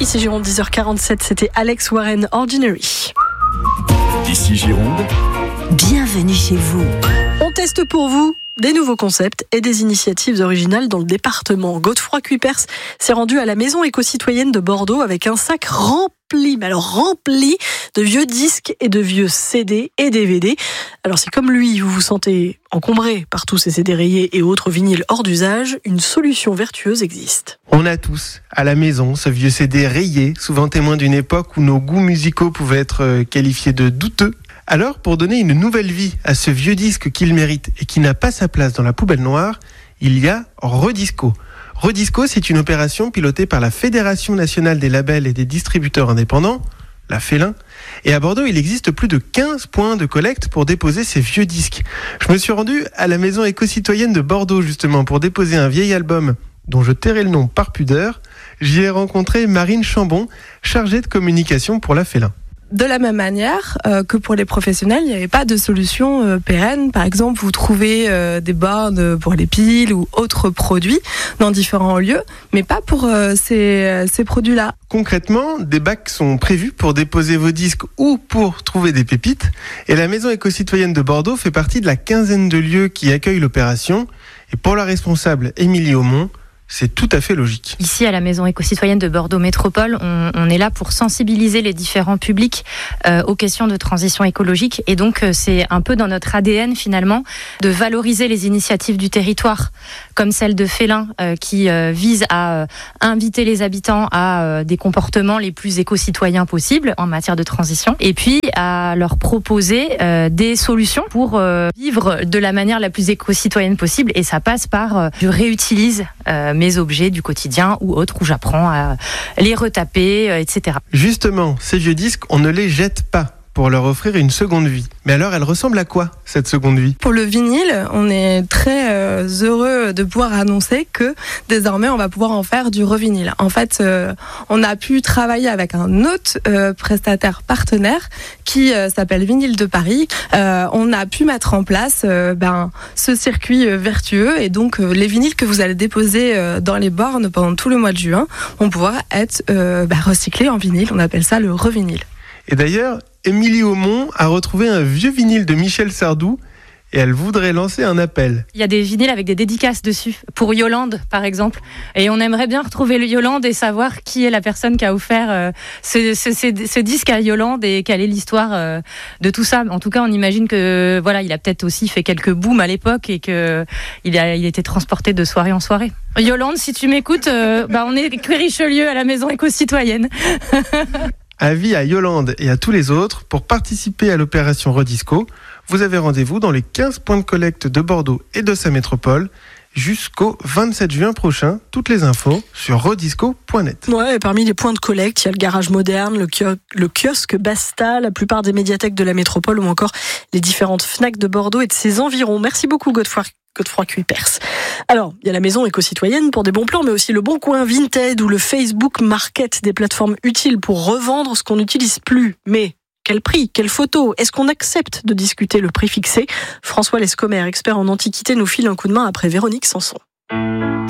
Ici Gironde, 10h47, c'était Alex Warren, Ordinary. Ici Gironde, bienvenue chez vous. On teste pour vous des nouveaux concepts et des initiatives originales dans le département. Godefroy Cuypers s'est rendu à la maison éco-citoyenne de Bordeaux avec un sac rempli de vieux disques et de vieux CD et DVD. Alors si comme lui, vous vous sentez encombré par tous ces CD rayés et autres vinyles hors d'usage, une solution vertueuse existe. On a tous, à la maison, ce vieux CD rayé, souvent témoin d'une époque où nos goûts musicaux pouvaient être qualifiés de douteux. Alors, pour donner une nouvelle vie à ce vieux disque qu'il mérite et qui n'a pas sa place dans la poubelle noire, il y a Redisco. Redisco, c'est une opération pilotée par la Fédération nationale des labels et des distributeurs indépendants, la Félin. Et à Bordeaux, il existe plus de 15 points de collecte pour déposer ces vieux disques. Je me suis rendu à la maison éco-citoyenne de Bordeaux, justement, pour déposer un vieil album dont je tairai le nom par pudeur. J'y ai rencontré Marine Chambon, chargée de communication pour la Félin. De la même manière que pour les professionnels, il n'y avait pas de solution pérenne. Par exemple, vous trouvez des bornes pour les piles ou autres produits dans différents lieux, mais pas pour ces produits-là. Concrètement, des bacs sont prévus pour déposer vos disques ou pour trouver des pépites. Et la Maison éco-citoyenne de Bordeaux fait partie de la quinzaine de lieux qui accueillent l'opération. Et pour la responsable Émilie Aumont, c'est tout à fait logique. Ici, à la Maison éco-citoyenne de Bordeaux Métropole, on est là pour sensibiliser les différents publics aux questions de transition écologique. Et donc, c'est un peu dans notre ADN, finalement, de valoriser les initiatives du territoire, comme celle de Félin, qui vise à inviter les habitants à des comportements les plus éco-citoyens possibles en matière de transition. Et puis, à leur proposer des solutions pour vivre de la manière la plus éco-citoyenne possible. Et ça passe par je réutilise mes objets du quotidien ou autres, où j'apprends à les retaper, etc. Justement, ces vieux disques, on ne les jette pas pour leur offrir une seconde vie. Mais alors, elle ressemble à quoi, cette seconde vie ? Pour le vinyle, on est très heureux de pouvoir annoncer que désormais, on va pouvoir en faire du revinyle. En fait, on a pu travailler avec un autre prestataire partenaire qui s'appelle Vinyl de Paris. On a pu mettre en place ce circuit vertueux, et donc les vinyles que vous allez déposer dans les bornes pendant tout le mois de juin vont pouvoir être recyclés en vinyle. On appelle ça le revinyle. Et d'ailleurs, Émilie Aumont a retrouvé un vieux vinyle de Michel Sardou et elle voudrait lancer un appel. Il y a des vinyles avec des dédicaces dessus, pour Yolande par exemple. Et on aimerait bien retrouver le Yolande et savoir qui est la personne qui a offert ce disque à Yolande et quelle est l'histoire de tout ça. En tout cas, on imagine que voilà, il a peut-être aussi fait quelques booms à l'époque et que il était transporté de soirée en soirée. Yolande, si tu m'écoutes, on est rue Richelieu à la Maison éco-citoyenne. Avis à Yolande et à tous les autres, pour participer à l'opération Redisco, vous avez rendez-vous dans les 15 points de collecte de Bordeaux et de sa métropole jusqu'au 27 juin prochain. Toutes les infos sur redisco.net. Ouais, et parmi les points de collecte, il y a le garage moderne, le kiosque Basta, la plupart des médiathèques de la métropole ou encore les différentes FNAC de Bordeaux et de ses environs. Merci beaucoup Godefroy Cuypers. Alors, il y a la Maison éco-citoyenne pour des bons plans, mais aussi le Bon Coin Vinted ou le Facebook Market, des plateformes utiles pour revendre ce qu'on n'utilise plus. Mais quel prix ? Quelle photo ? Est-ce qu'on accepte de discuter le prix fixé ? François Lescomer, expert en antiquité, nous file un coup de main après Véronique Sanson.